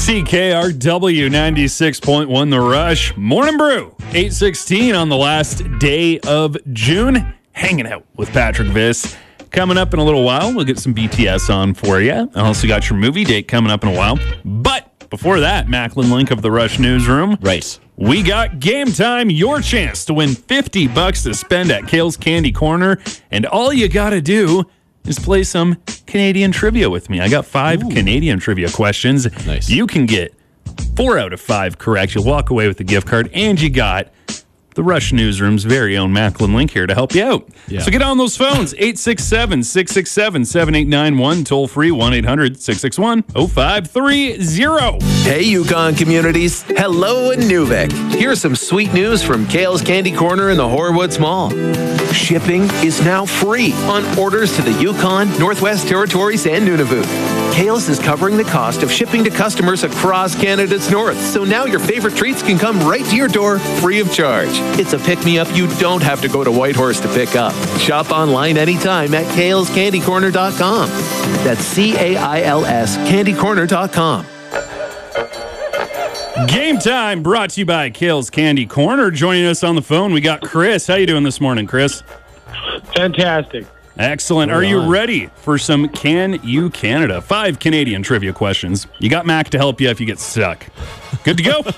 CKRW 96.1 The Rush. Morning Brew, 8:16 on the last day of June. Hanging out with Patrick Viss. Coming up in a little while, we'll get some BTS on for you. I also got your movie date coming up in a while. But before that, Macklin Link of the Rush Newsroom. Right. We got Game Time, your chance to win $50 to spend at Kale's Candy Corner. And all you got to do is play some Canadian trivia with me. I got 5 Canadian trivia questions. Nice. You can get 4 out of 5 correct. You'll walk away with a gift card, and you got the Rush Newsroom's very own Macklin Link here to help you out. Yeah. So get on those phones, 867-667-7891, toll free 1-800-661-0530. Hey, Yukon communities. Hello, Inuvik. Here's some sweet news from Kale's Candy Corner in the Horwoods Mall. Shipping is now free on orders to the Yukon, Northwest Territories, and Nunavut. Kale's is covering the cost of shipping to customers across Canada's north, so now your favorite treats can come right to your door free of charge. It's a pick-me-up you don't have to go to Whitehorse to pick up. Shop online anytime at kalescandycorner.com. That's C-A-I-L-S candycorner.com. Game Time brought to you by Kale's Candy Corner. Joining us on the phone, we got Chris. How you doing this morning, Chris? Fantastic. Excellent. Are you ready for some Can You Canada? 5 Canadian trivia questions. You got Mac to help you if you get stuck. Good to go?